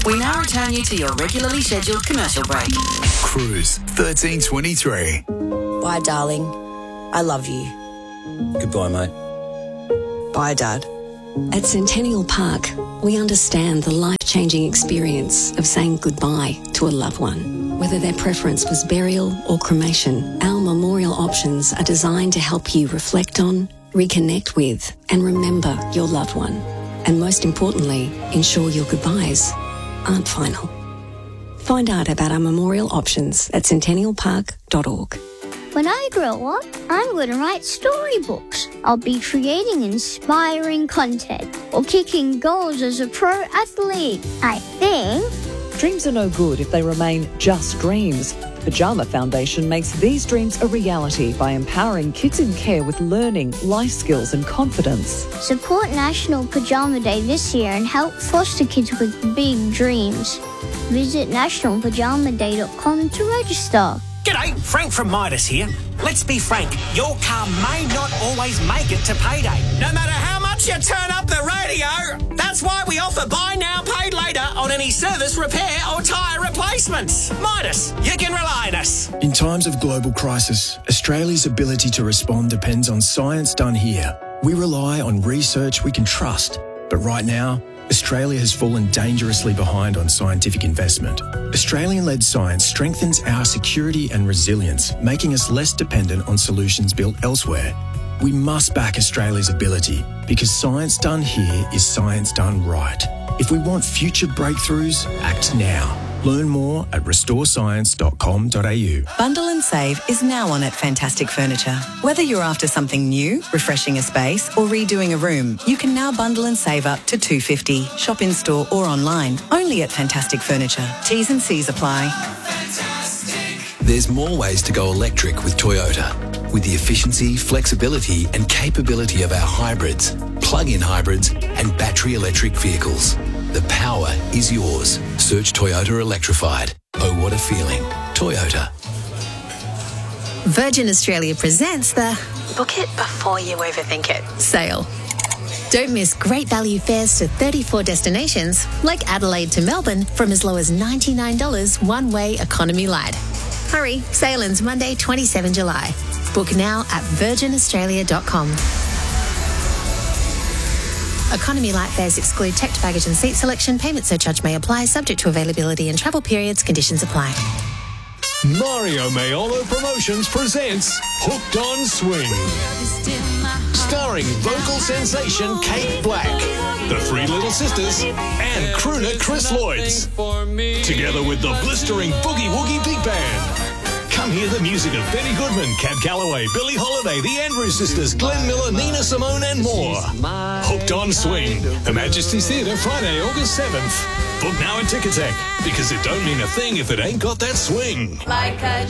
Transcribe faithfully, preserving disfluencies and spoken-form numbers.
We now return you to your regularly scheduled commercial break. Cruise thirteen twenty-three. Bye, darling. I love you. Goodbye, mate. Bye, Dad. At Centennial Park, we understand the life-changing experience of saying goodbye to a loved one. Whether their preference was burial or cremation, our memorial options are designed to help you reflect on, reconnect with, and remember your loved one. And most importantly, ensure your goodbyes aren't final. Find out about our memorial options at centennial park dot org. When I grow up, I'm going to write storybooks. I'll be creating inspiring content or kicking goals as a pro athlete. I think. Dreams are no good if they remain just dreams. Pyjama Foundation makes these dreams a reality by empowering kids in care with learning, life skills and confidence. Support National Pyjama Day this year and help foster kids with big dreams. Visit national pajama day dot com to register. G'day, Frank from Midas here. Let's be frank, your car may not always make it to payday. No matter how much you turn up the radio, that's why we offer buy now, pay later on any service, repair or tyre replacements. Midas, you can rely on us. In times of global crisis, Australia's ability to respond depends on science done here. We rely on research we can trust. But right now, Australia has fallen dangerously behind on scientific investment. Australian-led science strengthens our security and resilience, making us less dependent on solutions built elsewhere. We must back Australia's ability because science done here is science done right. If we want future breakthroughs, act now. Learn more at restore science dot com dot a u. Bundle and save is now on at Fantastic Furniture. Whether you're after something new, refreshing a space or redoing a room, you can now bundle and save up to two dollars fifty. Shop in store or online, only at Fantastic Furniture. T's and C's apply. There's more ways to go electric with Toyota. With the efficiency, flexibility and capability of our hybrids, plug-in hybrids and battery electric vehicles. The power is yours. Search Toyota Electrified. Oh, what a feeling. Toyota. Virgin Australia presents the Book it before you overthink it sale. Don't miss great value fares to thirty-four destinations, like Adelaide to Melbourne, from as low as ninety-nine dollars one-way economy light. Hurry, sale ends Monday, the twenty-seventh of July. Book now at virgin australia dot com. Economy light fares exclude checked baggage and seat selection. Payment surcharge may apply, subject to availability and travel periods. Conditions apply. Mario Maiolo Promotions presents Hooked on Swing. Starring vocal sensation Kate Black, the Three Little Sisters, and crooner Chris Lloyds. Together with the blistering Boogie Woogie Big Band. Come hear the music of Benny Goodman, Cab Calloway, Billie Holiday, the Andrews Sisters, Glenn Miller, Nina Simone and more. Hooked on Swing. The Majesty's Theatre, Friday, August seventh. Book now at Ticketek, because it don't mean a thing if it ain't got that swing. Like a